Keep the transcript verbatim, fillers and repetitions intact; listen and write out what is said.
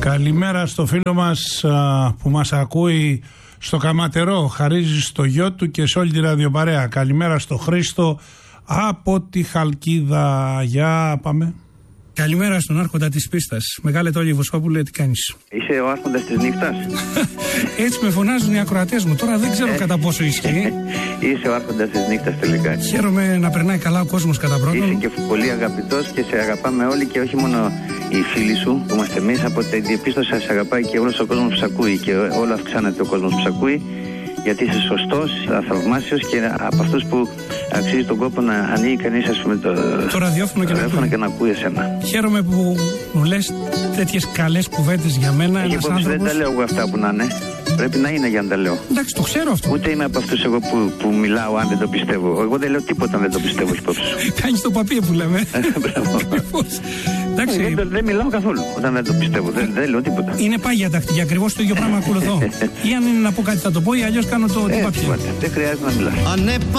Καλημέρα στο φίλο μας α, που μας ακούει στο Καματερό, χαρίζει στο γιο του και σε όλη τη ραδιοπαρέα. Καλημέρα στο Χρήστο από τη Χαλκίδα. Για πάμε. Καλημέρα στον άρχοντα της πίστας. Μεγάλε Τόλι Βοσκόπουλε, τι κάνεις? Είσαι ο άρχοντας της νύχτας. Έτσι με φωνάζουν οι ακροατές μου. Τώρα δεν ξέρω κατά πόσο ισχύει. Είσαι ο άρχοντας της νύχτας τελικά. Χαίρομαι να περνάει καλά ο κόσμος κατά πρώτον. Είσαι και πολύ αγαπητός και σε αγαπάμε όλοι και όχι μόνο οι φίλοι σου που είμαστε εμείς. Από την διαπίστωση σε αγαπάει και όλος ο κόσμος που σε ακούει και όλο αυξάνεται ο κόσμος που σε ακούει. Γιατί είσαι σωστός, θαυμάσιος και από αυτούς που αξίζει τον κόπο να ανοίγει κανείς, ας πούμε, το, το ραδιόφωνο και, ραδιόφωνο και να ακούει εσένα. Χαίρομαι που μου λες τέτοιες καλές κουβέντες για μένα. Έχει ένας άνθρωπος... άνθρωπος... Δεν τα λέω εγώ αυτά που να είναι. Πρέπει να είναι για να τα λέω. Εντάξει, το ξέρω αυτό. Ούτε είμαι από αυτούς εγώ που, που μιλάω αν δεν το πιστεύω. Εγώ δεν λέω τίποτα αν δεν το πιστεύω υπόψη σου. Κάνεις το παπί που λέμε. Εντάξει. Δεν, δεν μιλάω καθόλου όταν δεν το πιστεύω. Δεν, δεν λέω τίποτα. Είναι πάγια τακτική. Ακριβώς το ίδιο πράγμα ακολουθώ. Ή αν είναι να πω κάτι θα το πω, ή αλλιώς κάνω το τι παπί. Δεν χρειάζεται να μιλάς.